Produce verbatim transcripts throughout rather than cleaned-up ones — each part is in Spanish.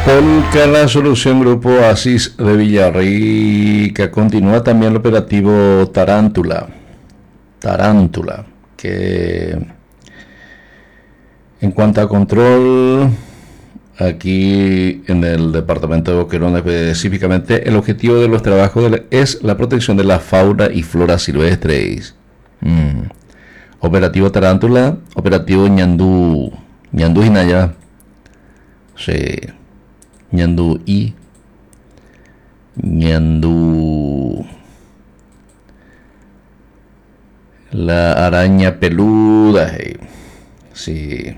Polca, la solución Grupo Asis de Villarrica. Continúa también el operativo Tarántula. Tarántula, que en cuanto a control, aquí en el departamento de Boquerón específicamente, el objetivo de los trabajos es la protección de la fauna y flora silvestres. Mm. Operativo Tarántula, operativo Ñandú, Ñandú Hinaya. Sí. Ñandú y Ñandú, la araña peluda. Hey. Sí.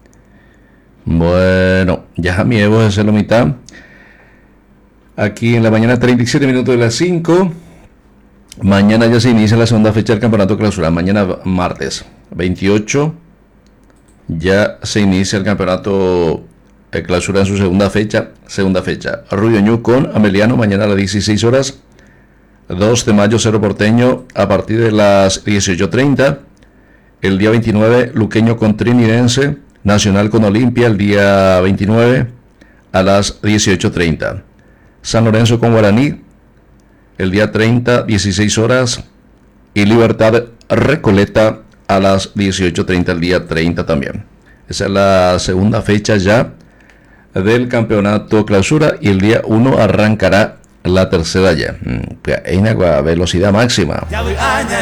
Bueno, ya mi Evo es la mitad. Aquí en la mañana, treinta y siete minutos de las cinco. Mañana ya se inicia la segunda fecha del campeonato clausura. Mañana martes veintiocho ya se inicia el campeonato de clausura en su segunda fecha. Segunda fecha. Rubio Ñu con Ameliano mañana a las dieciséis horas. dos de mayo Cerro Porteño a partir de las dieciocho treinta. El día veintinueve Luqueño con Trinidense. Nacional con Olimpia el día veintinueve a las dieciocho treinta. San Lorenzo con Guaraní el día treinta, dieciséis horas. Y Libertad Recoleta a las dieciocho treinta el día treinta también. Esa es la segunda fecha ya del campeonato clausura y el día uno arrancará la tercera ya. Hay una velocidad máxima. Ya voy aña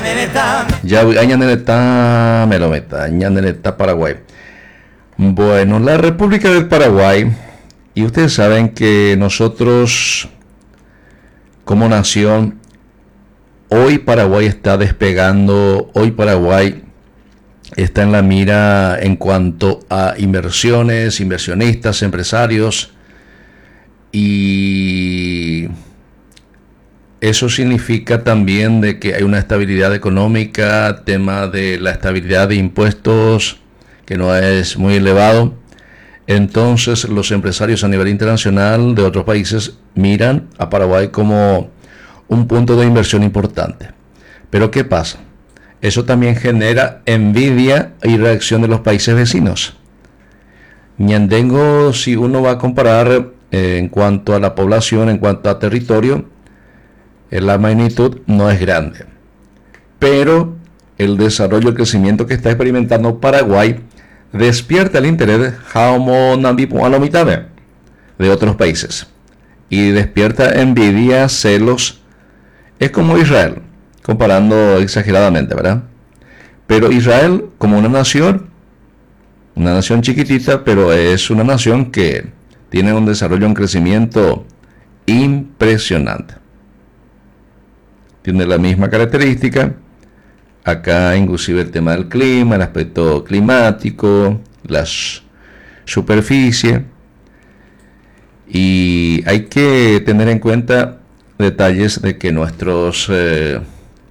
neneta, me lo meta, aña neneta Paraguay. Bueno, la República del Paraguay, y ustedes saben que nosotros como nación, hoy Paraguay está despegando, hoy Paraguay está en la mira en cuanto a inversiones, inversionistas, empresarios, y eso significa también de que hay una estabilidad económica, tema de la estabilidad de impuestos que no es muy elevado. Entonces los empresarios a nivel internacional de otros países miran a Paraguay como un punto de inversión importante. Pero ¿qué pasa? Eso también genera envidia y reacción de los países vecinos. Ñandengo, si uno va a comparar eh, en cuanto a la población, en cuanto a territorio, eh, la magnitud no es grande. Pero el desarrollo, el crecimiento que está experimentando Paraguay despierta el interés de otros países y despierta envidia, celos. Es como Israel, comparando exageradamente, ¿verdad? Pero Israel, como una nación, una nación chiquitita, pero es una nación que tiene un desarrollo, un crecimiento impresionante. Tiene la misma característica. Acá inclusive el tema del clima, el aspecto climático, las superficies. Y hay que tener en cuenta detalles de que nuestros eh,